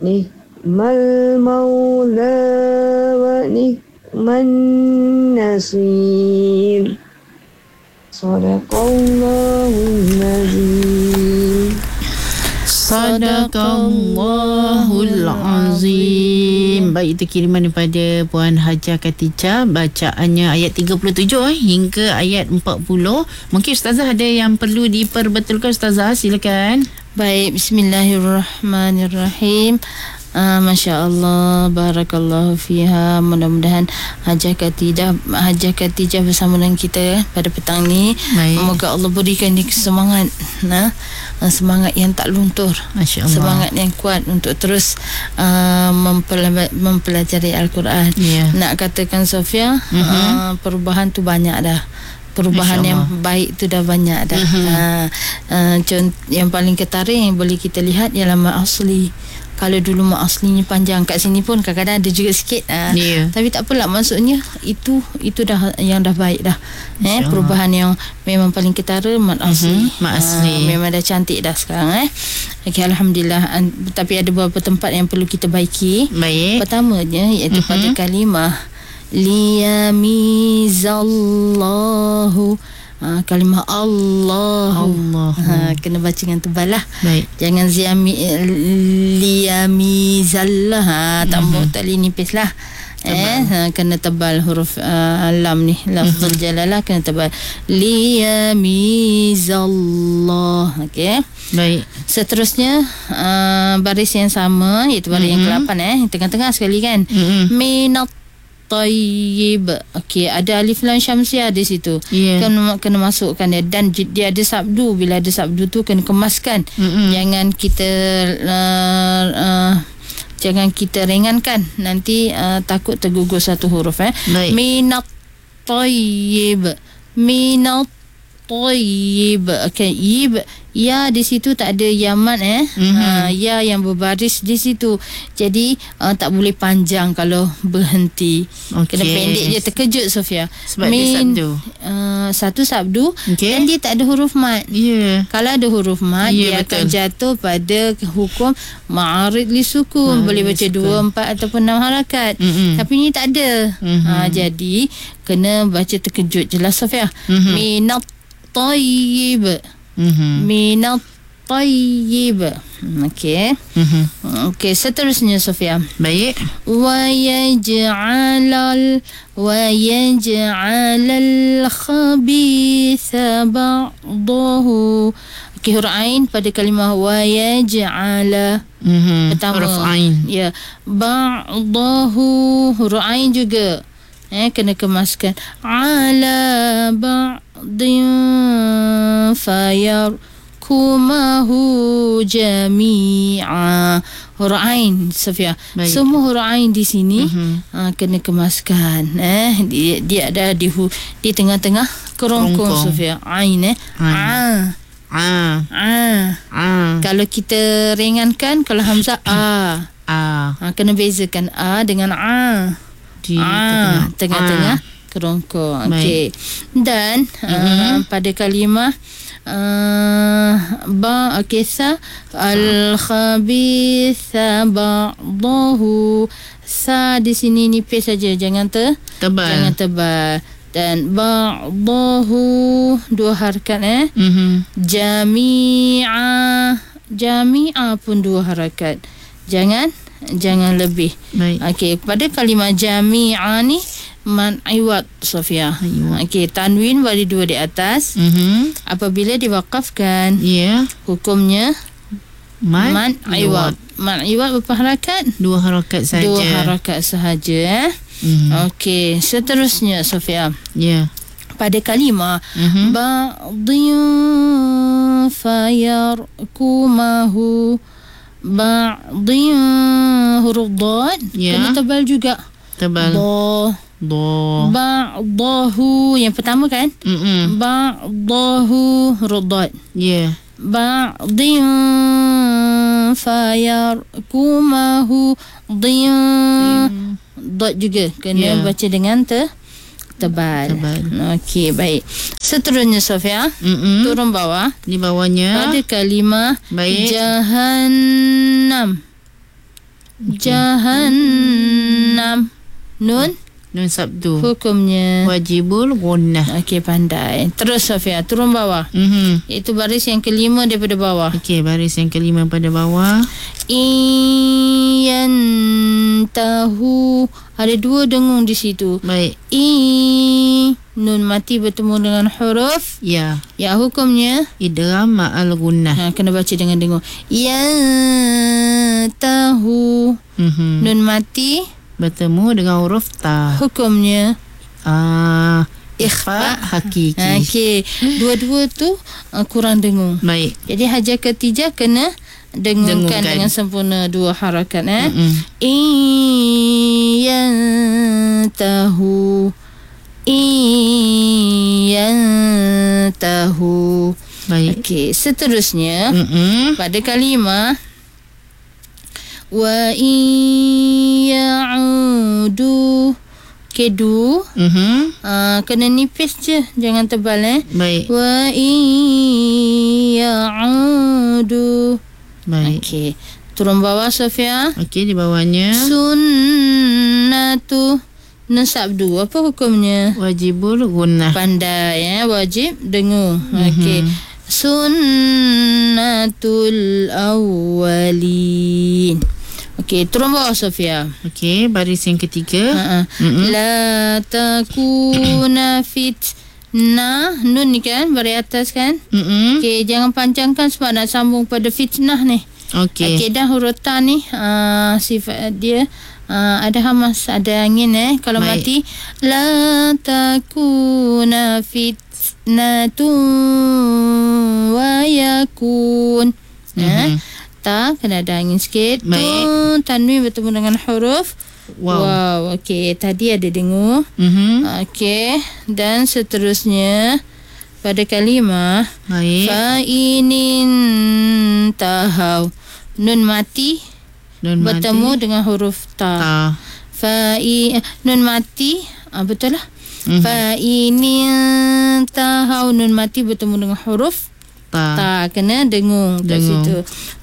ni'mal maula wa ni'man nasir. Sadaqallahul azim. Sadaqallahul azim. Baik, itu kiriman daripada Puan Hajah Khatijah. Bacaannya ayat 37 hingga ayat 40. Mungkin Ustazah ada yang perlu diperbetulkan. Ustazah, silakan. Baik, bismillahirrahmanirrahim. Masya Allah, barakallahu fiha. Mudah-mudahan Hajah Khatijah bersama dengan kita pada petang ni. Baik. Moga Allah berikan dia semangat, semangat yang tak luntur, Masya Allah. semangat yang kuat untuk terus mempelajari Al-Quran. Nak katakan Sofia, perubahan tu banyak dah. Perubahan yang baik tu dah banyak dah. Yang paling ketarik yang boleh kita lihat ialah mak asli. Kalau dulu mak aslinya panjang, kat sini pun kadang-kadang ada juga sikit. Tapi tak apalah, maksudnya itu dah yang dah baik dah. Perubahan yang memang paling ketara mak asli. Mak asli memang dah cantik dah sekarang. Okay, alhamdulillah. Tapi ada beberapa tempat yang perlu kita baiki. Baik. Pertamanya iaitu pada kalimah liyamizallahu, kalimah Allah. Kena baca dengan tebal lah. Baik. Jangan liyamizallah. Tak nipis lah. Kena tebal huruf lam ni, lafzul jalalah kena tebal. Liyamizallah. Okey. Baik. Seterusnya baris yang sama, iaitu baris yang ke-8 tengah-tengah sekali kan. Minat tayyib. Okey, ada alif lam syamsiah di situ. Kena masukkan dia, dan dia ada sabdu. Bila ada sabdu tu kena kemaskan. Jangan kita ringankan, nanti takut tergugur satu huruf. Minat tayyib. Minat tayyib. Okey, yib, ya di situ tak ada yamat. Ya yang berbaris di situ. Jadi tak boleh panjang kalau berhenti. Kena pendek je. Terkejut Sofia. Sebab dia sabdu. Satu sabdu, dan dia tak ada huruf mat. Kalau ada huruf mat, dia akan jatuh pada hukum ma'arid li sukun. Boleh baca 2, 4 ataupun 6 harakat. Tapi ni tak ada. Jadi kena baca terkejut. Jelas Sofia? Minat tayyib. Minat tayyib. Okey. Okey, seterusnya Sofia. Baik. Wa yaj'alal khabitha ba'dahu. Okey, huruf ain pada kalimah wa yaj'ala. Pertama huruf ain. Ya. Ba'dahu, huruf ain juga. Kena kemaskan. Ala ba'din fayarkumahu jami'a. Huruf ain Sofia. Semua huruf ain di sini kena kemaskan. Dia ada di tengah-tengah kerongkong Sofia. Ain Kalau kita ringankan, kalau hamzah kena bezakan a dengan di tengah-tengah kerongkong. Okey. Dan pada kalimah kisah al-khabitha ba'dahu, sa di sini nipis saja, jangan tebal. Dan ba'dahu 2 harakat. Jami'a pun 2 harakat. Jangan lebih. Okey, pada kalimah jami'a ni man iwad Sofia. Okey, tanwin bagi 2 di atas. Apabila diwakafkan, hukumnya man iwad. Man iwad berapa harakat? 2 harakat saja. 2 harakat sahaja. Okey, seterusnya Sofia. Pada kalimah ba'dhin fayarkumahu, ba'dhin huruf dad kena tebal juga. Ba'dahu yang pertama kan. Ba'dahu huruf dad. Ba'dhin fayarkumahu, dhin dad juga kena baca dengan tebal. Okey, baik. Seterusnya Sofia, turun bawah. Di bawahnya ada kalimah jahannam. Jahannam. Nun sabdu. Hukumnya Wajibul gunnah. Okey, pandai. Terus Sofia, turun bawah. Itu baris yang kelima daripada bawah. Okey, baris yang kelima pada bawah. Tahu. Ada dua dengung di situ. Baik. Nun mati bertemu dengan huruf Ya. Ya, hukumnya Idgham ma'al gunnah. kena baca dengan dengung. Tahu. Nun mati Bertemu dengan huruf ta. hukumnya Ikhfa hakiki. Okey, dua-dua tu kurang dengung. Baik. Jadi hajah ketiga kena dengungkan dengan sempurna dua harakat. Tahu. Baik. Okey, seterusnya pada kalimah wa ya'udu. Kedu. Kena nipis je, jangan tebal. Baik. Wa ya'udu. Baik. Okey, turun bawah Sofia. Okey, di bawahnya Sunnatu nasabdu. Apa hukumnya? wajibul gunnah. Pandai, wajib dengung. Okey. Sunnatul awwalin. Okey, turun bawah Sofia. Okey, baris yang ketiga. La takuna fitnah. Nun ni kan baris atas kan? Okey, jangan panjangkan sebab nak sambung pada fitnah ni. Okey. Okey, dah huruf ta ni sifat dia ada hamas, ada angin. Kalau baik. mati la takuna fitnatun wa yakun. Ta kena ada angin sikit. Baik. Tanwin bertemu dengan huruf wow. Okey, tadi ada dengung. Okey, dan seterusnya pada kalimah Baik. fa'inin tahau. Nun mati bertemu dengan huruf ta. Nun mati betul lah. Fa'inin tahau. Nun mati bertemu dengan huruf ta, kena dengung kat situ.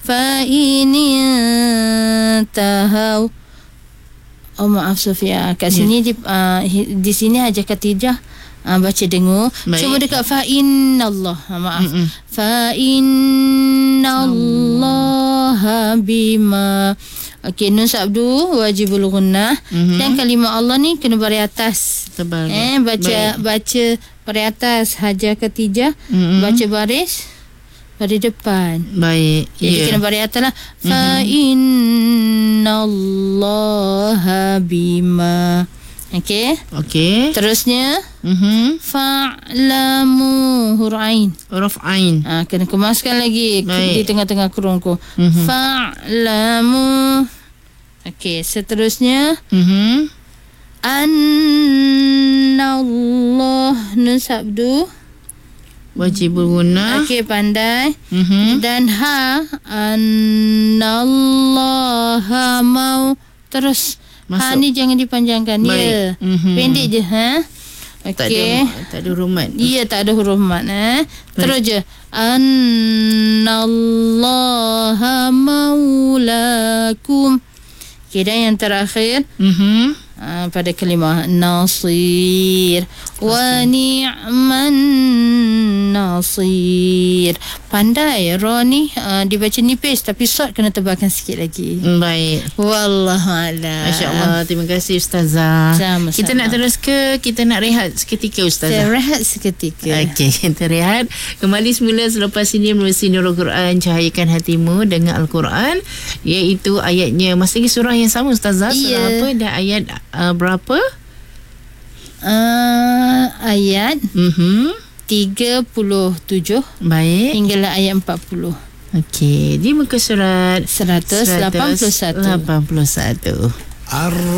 Fa'inin tahau. Oh, maaf Sofia, kat sini di sini hajah ketiga baca dengung. Cuma dekat fa'innallah. Maaf. Fa'innallaha bima. Okey, nun sabdu wajibul gunnah. Dan kalimah Allah ni kena baris atas. Tebal. Baca baris atas hajah ketiga. Baca baris depan. Baik. Jadi kena baris atas lah. Fa'innallaha bima. Okey. Terusnya fa'lamu hur'ain. Huruf ain. Kena kemaskan lagi. Baik. Di tengah-tengah kurungku. Fa'lamu. Okey, seterusnya annallah nun sabdu wajibul gunnah. Okey, pandai. Dan annallaha mau. Terus masuk. Ni jangan dipanjangkan. Ya. Pendek je. Okey. Tak ada huruf mat. Ya, tak ada huruf mat. Terus je. Annallaha maulakum. Okey, dan yang terakhir pada kalimah nasir. Wa ni'man nasir. Pandai. Ra ni dibaca nipis, tapi sod kena tebalkan sikit lagi. Baik. Wallahualam. Masya-Allah. Terima kasih Ustazah. Sama-sama. Kita nak terus ke, kita nak rehat seketika Ustazah? Rehat seketika. Okey, kita rehat. Kembali semula selepas ini menerusi Nurul Quran, cahayakan hatimu dengan Al-Quran, iaitu ayatnya masih lagi surah yang sama Ustazah. Surah apa dan ayat berapa? Ayat 37 baik hinggalah ayat 40. Okey, di muka surat 181.